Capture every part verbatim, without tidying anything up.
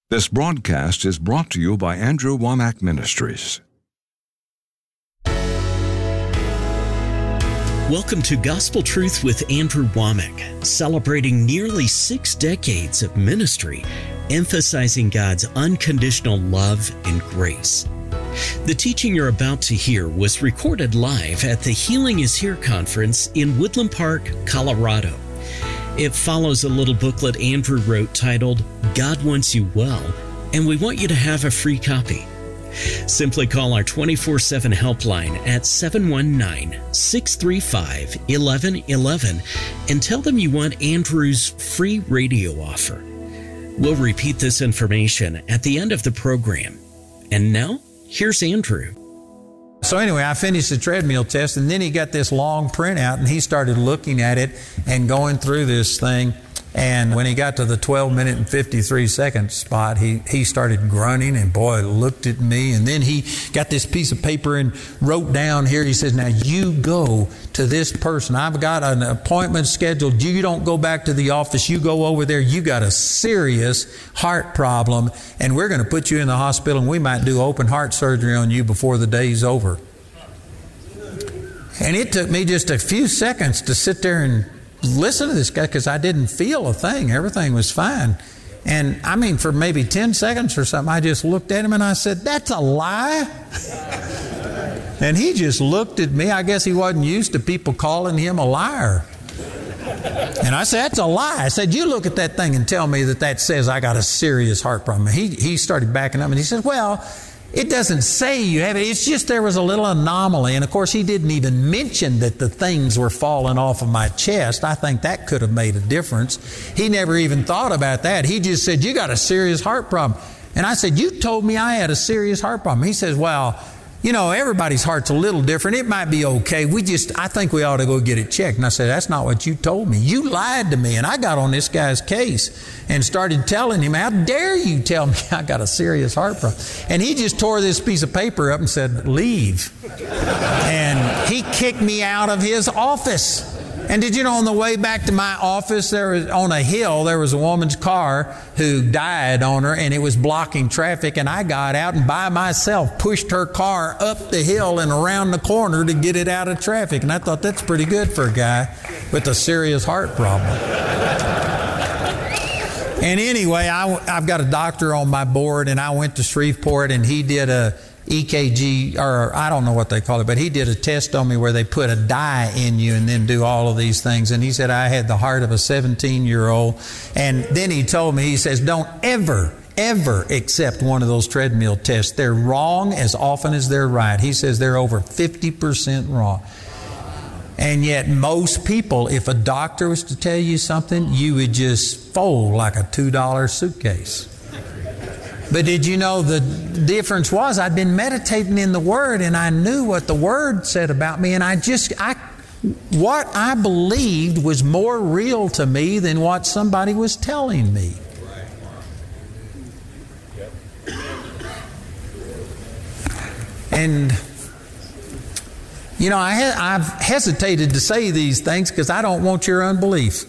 This broadcast is brought to you by Andrew Womack Ministries. Welcome to Gospel Truth with Andrew Womack, celebrating nearly six decades of ministry, emphasizing God's unconditional love and grace. The teaching you're about to hear was recorded live at the Healing is Here conference in Woodland Park, Colorado. It follows a little booklet Andrew wrote titled, God Wants You Well, and we want you to have a free copy. Simply call our twenty-four seven helpline at seven one nine, six three five, one one one one and tell them you want Andrew's free radio offer. We'll repeat this information at the end of the program. And now, here's Andrew. So anyway, I finished the treadmill test, and then he got this long printout, and he started looking at it and going through this thing. And when he got to the twelve minute and fifty-three second spot, he, he started grunting, and boy, looked at me. And then he got this piece of paper and wrote down here, he says, now you go to this person. I've got an appointment scheduled. You don't go back to the office. You go over there. You got a serious heart problem, and we're going to put you in the hospital, and we might do open heart surgery on you before the day's over. And it took me just a few seconds to sit there and listen to this guy, because I didn't feel a thing. Everything was fine. And I mean, for maybe ten seconds or something, I just looked at him and I said, that's a lie. And he just looked at me. I guess he wasn't used to people calling him a liar. And I said, that's a lie. I said, you look at that thing and tell me that that says I got a serious heart problem. He, he started backing up and he said, well, it doesn't say you have it. It's just there was a little anomaly. And of course, he didn't even mention that the things were falling off of my chest. I think that could have made a difference. He never even thought about that. He just said, you got a serious heart problem. And I said, you told me I had a serious heart problem. He says, well, you know, everybody's heart's a little different. It might be okay. We just, I think we ought to go get it checked. And I said, that's not what you told me. You lied to me. And I got on this guy's case and started telling him, how dare you tell me I got a serious heart problem? And he just tore this piece of paper up and said, leave. And he kicked me out of his office. And did you know, on the way back to my office, there was, on a hill, there was a woman's car who died on her, and it was blocking traffic. And I got out and by myself pushed her car up the hill and around the corner to get it out of traffic. And I thought, that's pretty good for a guy with a serious heart problem. And anyway, I, I've got a doctor on my board, and I went to Shreveport, and he did a E K G, or I don't know what they call it, but he did a test on me where they put a dye in you and then do all of these things. And he said I had the heart of a seventeen-year-old. And then he told me, he says, don't ever, ever accept one of those treadmill tests. They're wrong as often as they're right. He says they're over fifty percent wrong. And yet most people, if a doctor was to tell you something, you would just fold like a two dollar suitcase. But did you know the difference was I'd been meditating in the Word, and I knew what the Word said about me, and I just, I, what I believed was more real to me than what somebody was telling me. And, you know, I he- I've hesitated to say these things because I don't want your unbelief.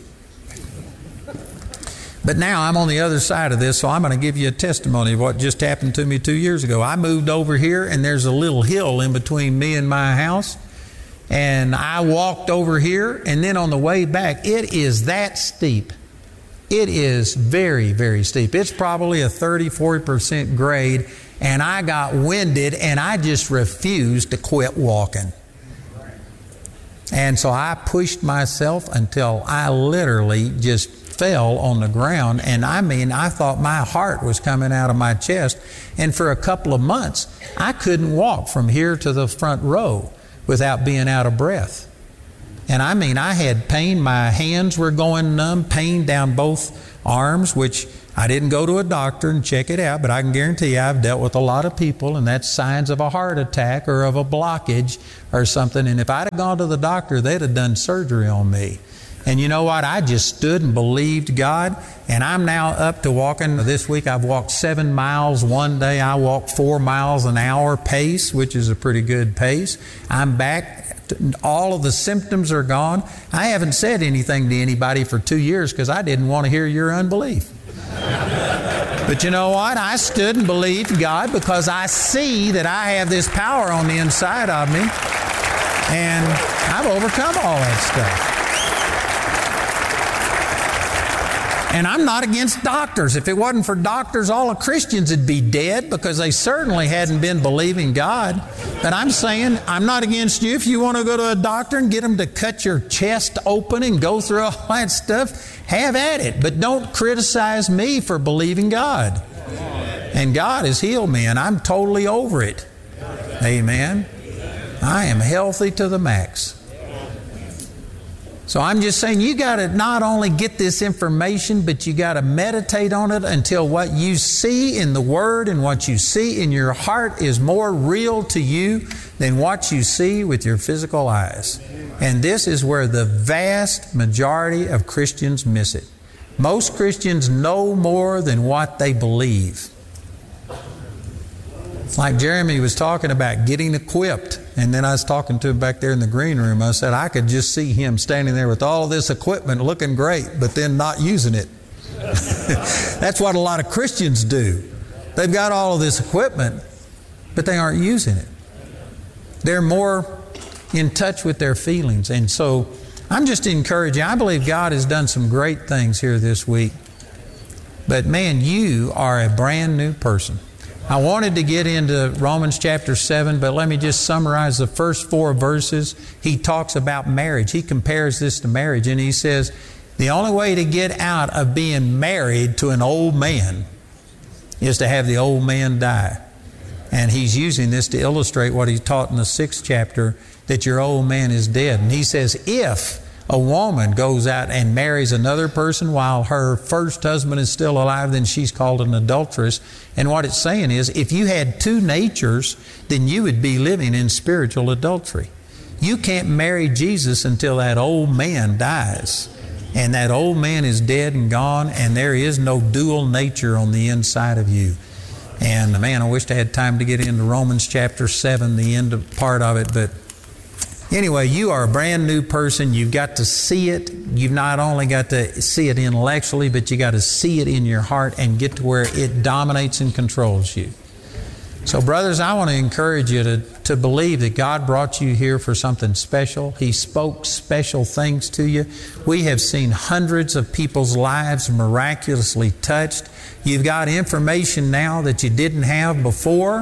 But now I'm on the other side of this, so I'm going to give you a testimony of what just happened to me two years ago. I moved over here, and there's a little hill in between me and my house. And I walked over here, and then on the way back, it is that steep. It is very, very steep. It's probably a thirty, forty percent grade, and I got winded, and I just refused to quit walking. And so I pushed myself until I literally just fell on the ground. And I mean, I thought my heart was coming out of my chest. And for a couple of months, I couldn't walk from here to the front row without being out of breath. And I mean, I had pain. My hands were going numb, pain down both arms, which I didn't go to a doctor and check it out, but I can guarantee you I've dealt with a lot of people, and that's signs of a heart attack or of a blockage or something. And if I'd have gone to the doctor, they'd have done surgery on me. And you know what? I just stood and believed God, and I'm now up to walking. This week I've walked seven miles one day. I walked four miles an hour pace, which is a pretty good pace. I'm back. All of the symptoms are gone. I haven't said anything to anybody for two years because I didn't want to hear your unbelief. But you know what? I stood and believed God because I see that I have this power on the inside of me. And I've overcome all that stuff. And I'm not against doctors. If it wasn't for doctors, all the Christians would be dead because they certainly hadn't been believing God. But I'm saying, I'm not against you. If you want to go to a doctor and get them to cut your chest open and go through all that stuff, have at it. But don't criticize me for believing God. And God has healed me, and I'm totally over it. Amen. I am healthy to the max. So I'm just saying, you got to not only get this information, but you got to meditate on it until what you see in the Word and what you see in your heart is more real to you than what you see with your physical eyes. And this is where the vast majority of Christians miss it. Most Christians know more than what they believe. Like Jeremy was talking about getting equipped. And then I was talking to him back there in the green room. I said, I could just see him standing there with all this equipment looking great, but then not using it. That's what a lot of Christians do. They've got all of this equipment, but they aren't using it. They're more in touch with their feelings. And so I'm just encouraging. I believe God has done some great things here this week. But man, you are a brand new person. I wanted to get into Romans chapter seven, but let me just summarize the first four verses. He talks about marriage. He compares this to marriage, and he says, the only way to get out of being married to an old man is to have the old man die. And he's using this to illustrate what he taught in the sixth chapter, that your old man is dead. And he says, if a woman goes out and marries another person while her first husband is still alive, then she's called an adulteress. And what it's saying is, if you had two natures, then you would be living in spiritual adultery. You can't marry Jesus until that old man dies. And that old man is dead and gone, and there is no dual nature on the inside of you. And man, I wished I had time to get into Romans chapter seven, the end of part of it, but anyway, you are a brand new person. You've got to see it. You've not only got to see it intellectually, but you got to see it in your heart and get to where it dominates and controls you. So brothers, I want to encourage you to, to believe that God brought you here for something special. He spoke special things to you. We have seen hundreds of people's lives miraculously touched. You've got information now that you didn't have before,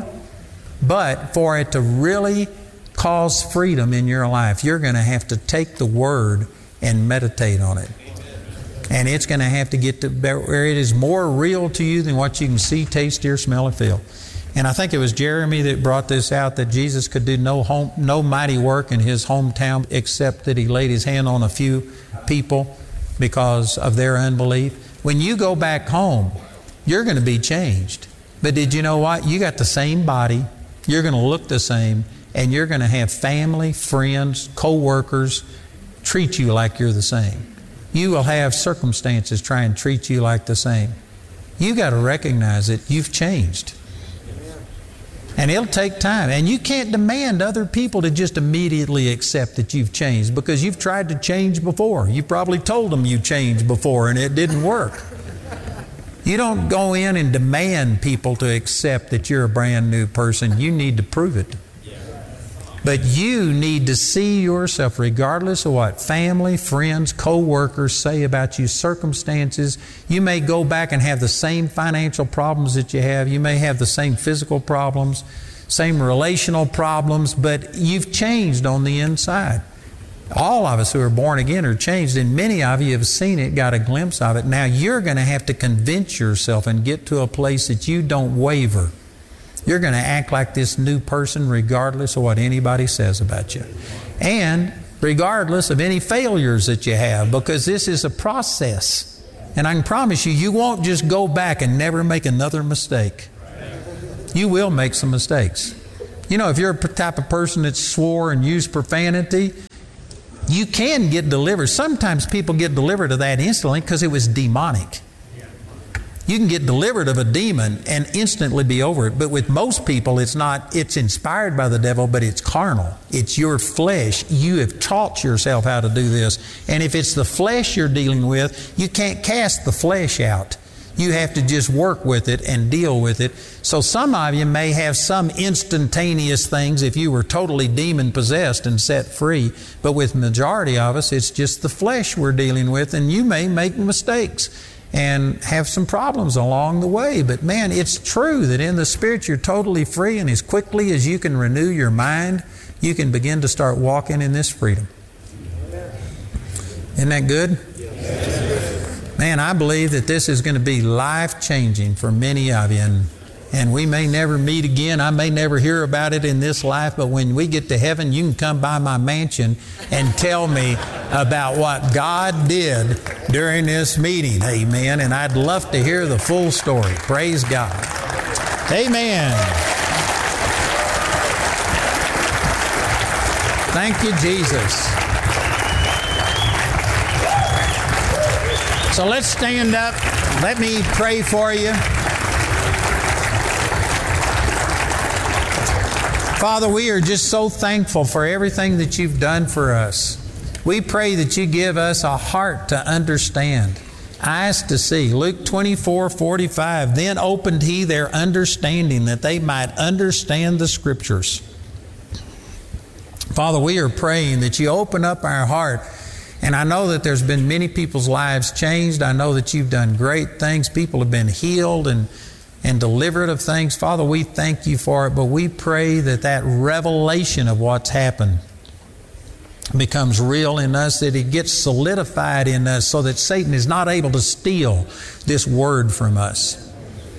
but for it to really cause freedom in your life, you're going to have to take the Word and meditate on it. And it's going to have to get to where it is more real to you than what you can see, taste, hear, smell, or feel. And I think it was Jeremy that brought this out, that Jesus could do no home, no mighty work in His hometown except that He laid His hand on a few people because of their unbelief. When you go back home, you're going to be changed. But did you know what? You got the same body. You're going to look the same. And you're going to have family, friends, co-workers treat you like you're the same. You will have circumstances try and treat you like the same. You got to recognize it. You've changed. And it'll take time. And you can't demand other people to just immediately accept that you've changed, because you've tried to change before. You probably told them you changed before and it didn't work. You don't go in and demand people to accept that you're a brand new person. You need to prove it. But you need to see yourself, regardless of what family, friends, co-workers say about you, circumstances. You may go back and have the same financial problems that you have. You may have the same physical problems, same relational problems, but you've changed on the inside. All of us who are born again are changed, and many of you have seen it, got a glimpse of it. Now you're going to have to convince yourself and get to a place that you don't waver. You're going to act like this new person regardless of what anybody says about you. And regardless of any failures that you have, because this is a process. And I can promise you, you won't just go back and never make another mistake. You will make some mistakes. You know, if you're a type of person that swore and used profanity, you can get delivered. Sometimes people get delivered of that instantly because it was demonic. You can get delivered of a demon and instantly be over it. But with most people, it's not, it's inspired by the devil, but it's carnal. It's your flesh. You have taught yourself how to do this. And if it's the flesh you're dealing with, you can't cast the flesh out. You have to just work with it and deal with it. So some of you may have some instantaneous things if you were totally demon-possessed and set free. But with the majority of us, it's just the flesh we're dealing with, and you may make mistakes and have some problems along the way. But man, it's true that in the Spirit you're totally free, and as quickly as you can renew your mind, you can begin to start walking in this freedom. Isn't that good? Man, I believe that this is going to be life-changing for many of you. And, and we may never meet again. I may never hear about it in this life. But when we get to heaven, you can come by my mansion and tell me about what God did during this meeting. Amen. And I'd love to hear the full story. Praise God. Amen. Thank you, Jesus. So let's stand up. Let me pray for you. Father, we are just so thankful for everything that you've done for us. We pray that you give us a heart to understand, eyes to see. Luke twenty-four forty-five, then opened he their understanding that they might understand the Scriptures. Father, we are praying that you open up our heart. And I know that there's been many people's lives changed. I know that you've done great things. People have been healed and, and delivered of things. Father, we thank you for it, but we pray that that revelation of what's happened becomes real in us, that it gets solidified in us so that Satan is not able to steal this word from us.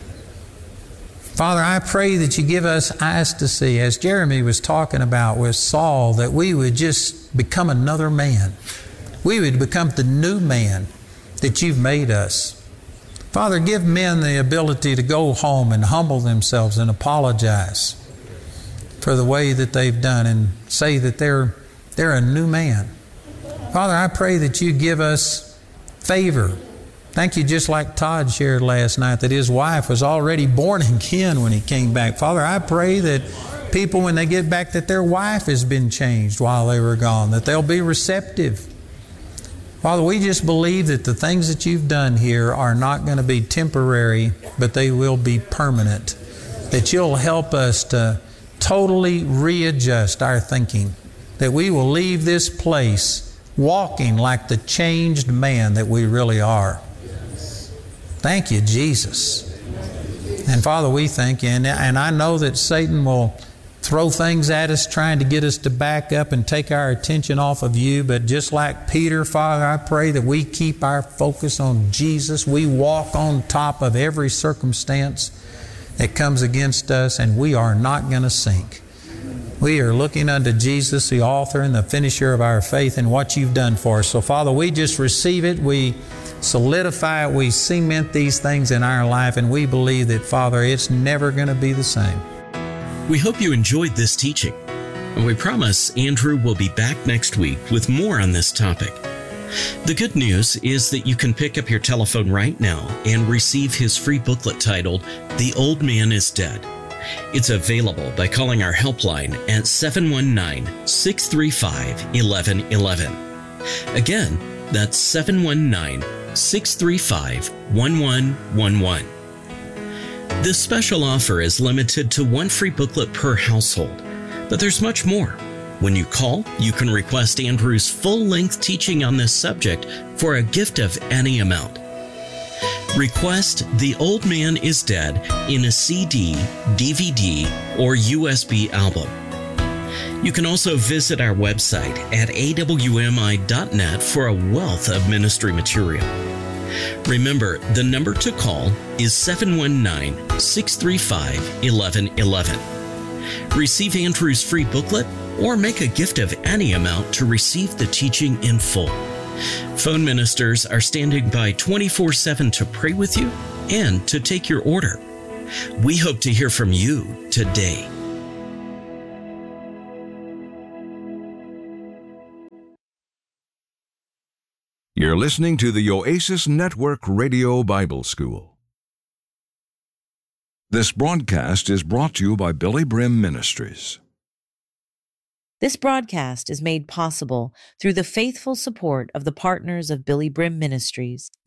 Father, I pray that you give us eyes to see, as Jeremy was talking about with Saul, that we would just become another man. We would become the new man that you've made us. Father, give men the ability to go home and humble themselves and apologize for the way that they've done and say that they're, they're a new man. Father, I pray that you give us favor. Thank you, just like Todd shared last night, that his wife was already born again when he came back. Father, I pray that people, when they get back, that their wife has been changed while they were gone, that they'll be receptive. Father, we just believe that the things that you've done here are not going to be temporary, but they will be permanent. That you'll help us to totally readjust our thinking. That we will leave this place walking like the changed man that we really are. Thank you, Jesus. And Father, we thank you. And, and I know that Satan will throw things at us trying to get us to back up and take our attention off of you. But just like Peter, Father, I pray that we keep our focus on Jesus. We walk on top of every circumstance that comes against us, and we are not going to sink. We are looking unto Jesus, the author and the finisher of our faith, and what you've done for us. So Father, we just receive it. We solidify it. We cement these things in our life, and we believe that, Father, it's never going to be the same. We hope you enjoyed this teaching, and we promise Andrew will be back next week with more on this topic. The good news is that you can pick up your telephone right now and receive his free booklet titled, The Old Man is Dead. It's available by calling our helpline at seven one nine, six three five, one one one one. Again, that's seven one nine, six three five, one one one one. This special offer is limited to one free booklet per household, but there's much more. When you call, you can request Andrew's full-length teaching on this subject for a gift of any amount. Request The Old Man is Dead in a C D, D V D, or U S B album. You can also visit our website at A W M I dot net for a wealth of ministry material. Remember, the number to call is seven one nine, six three five, one one one one. Receive Andrew's free booklet or make a gift of any amount to receive the teaching in full. Phone ministers are standing by twenty-four seven to pray with you and to take your order. We hope to hear from you today. You're listening to the Oasis Network Radio Bible School. This broadcast is brought to you by Billy Brim Ministries. This broadcast is made possible through the faithful support of the partners of Billy Brim Ministries.